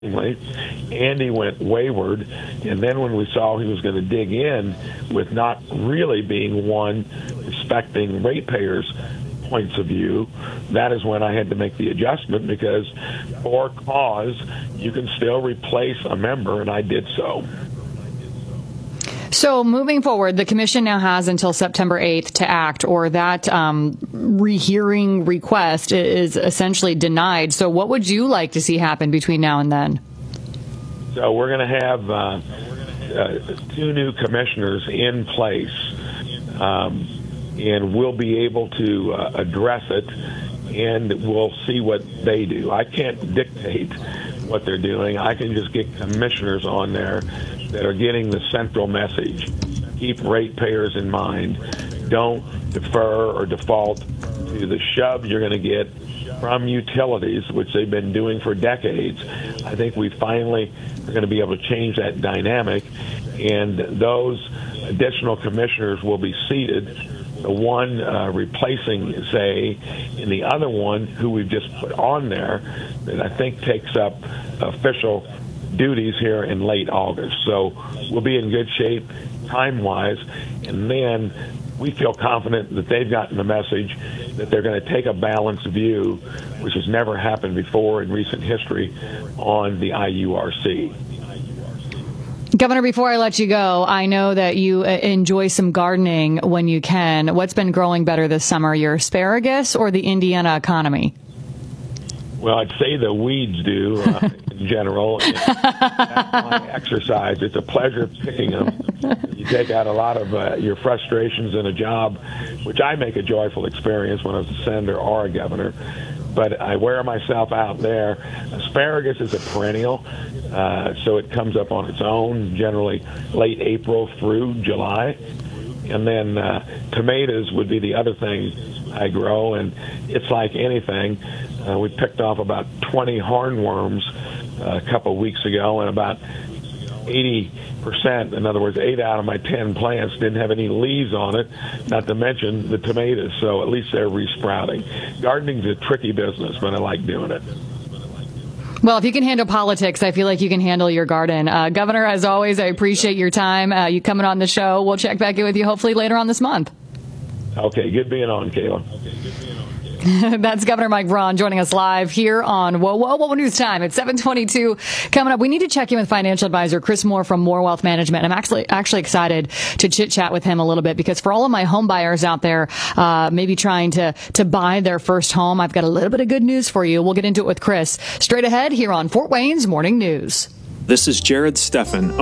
Andy went wayward, and then when we saw he was going to dig in with not really being one respecting ratepayers' points of view, that is when I had to make the adjustment, because for cause, you can still replace a member, and I did so. So moving forward, the commission now has until September 8th to act, or that rehearing request is essentially denied. So what would you like to see happen between now and then? So we're going to have two new commissioners in place, and we'll be able to address it, and we'll see what they do. I can't dictate what they're doing. I can just get commissioners on there that are getting the central message. Keep ratepayers in mind. Don't defer or default to the shove you're going to get from utilities, which they've been doing for decades. I think we finally are going to be able to change that dynamic, and those additional commissioners will be seated, the one replacing Zay, and the other one who we've just put on there that I think takes up official duties here in late August. So we'll be in good shape time-wise, and then we feel confident that they've gotten the message that they're going to take a balanced view, which has never happened before in recent history, on the IURC. Governor, before I let you go, I know that you enjoy some gardening when you can. What's been growing better this summer, your asparagus or the Indiana economy? Well, I'd say the weeds do in general. That's my exercise. It's a pleasure picking them. You take out a lot of your frustrations in a job, which I make a joyful experience when I was a senator or a governor. But I wear myself out there. Asparagus is a perennial, so it comes up on its own, generally late April through July. And then tomatoes would be the other thing I grow, and it's like anything. We picked off about 20 hornworms a couple of weeks ago, and about 80%, in other words, 8 out of my 10 plants didn't have any leaves on it, not to mention the tomatoes, so at least they're resprouting. Gardening's a tricky business, but I like doing it. Well, if you can handle politics, I feel like you can handle your garden. Governor, as always, I appreciate your time. You coming on the show. We'll check back in with you hopefully later on this month. Okay, good being on, Kayla. That's Governor Mike Braun joining us live here on Whoa News Time at 7:22. Coming up, we need to check in with financial advisor Chris Moore from Moore Wealth Management. I'm actually excited to chit chat with him a little bit, because for all of my home buyers out there, maybe trying to buy their first home, I've got a little bit of good news for you. We'll get into it with Chris straight ahead here on Fort Wayne's Morning News. This is Jared Steffen,